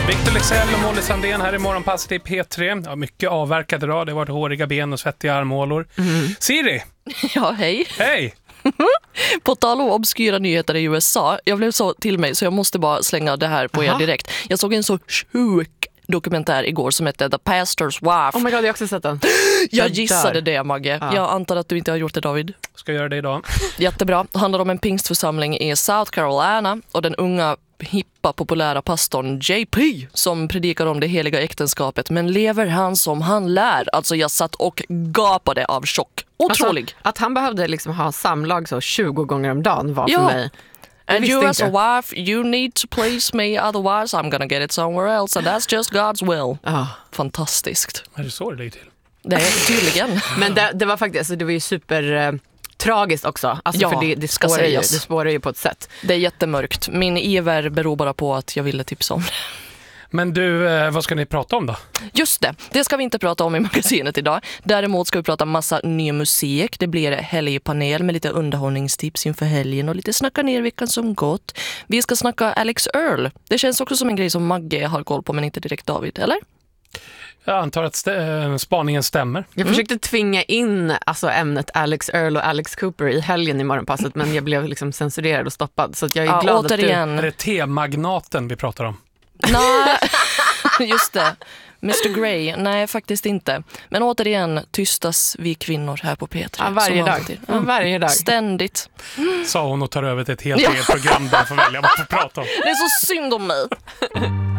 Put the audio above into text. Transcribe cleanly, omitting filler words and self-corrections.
Victor Leksell och Molly Sandén här i morgonpasset i P3. Ja, mycket avverkad idag. Det har varit håriga ben och svettiga armhålor. Siri! Ja, hej. Hej! På tal om obskyra nyheter i USA. Jag blev så till mig så jag måste bara slänga det här på er direkt. Jag såg en så sjuk dokumentär igår som heter The Pastor's Wife. Oh my god, jag har också sett den. Jag gissade det, Magge. Ja. Jag antar att du inte har gjort det, David. Ska göra det idag. Jättebra. Det handlar om en pingstförsamling i South Carolina och den unga hippa populära pastorn JP som predikar om det heliga äktenskapet, men lever han som han lär? Alltså jag satt och gapade av chock. Otrolig. Alltså, att han behövde liksom ha samlag så 20 gånger om dagen var för mig. And you as a wife, you need to please me, otherwise I'm gonna get it somewhere else and that's just God's will. Fantastiskt. Är det så det ligger till? Det är tydligen. Men det var faktiskt, alltså, det var ju super tragiskt också. Alltså, för det spårar ju på ett sätt. Det är jättemörkt. Min iver beror bara på att jag ville tipsa om det. Men du, vad ska ni prata om då? Just det ska vi inte prata om i magasinet idag. Däremot ska vi prata massa ny musik. Det blir helgpanel med lite underhållningstips inför helgen och lite snacka ner veckan som gått. Vi ska snacka Alex Earl. Det känns också som en grej som Magge har koll på, men inte direkt David, eller? Jag antar att spaningen stämmer. Jag försökte tvinga in alltså, ämnet Alex Earl och Alex Cooper i helgen i morgonpasset, men jag blev liksom censurerad och stoppad. Så att jag är glad återigen. att Är det temagnaten vi pratar om? Nej, just det. Mr. Grey, nej faktiskt inte. Men återigen tystas vi kvinnor här på P3. Ja, varje dag. Ständigt. Sa hon och tar över till ett helt eget program där för välja vad får prata om. Det är så synd om mig.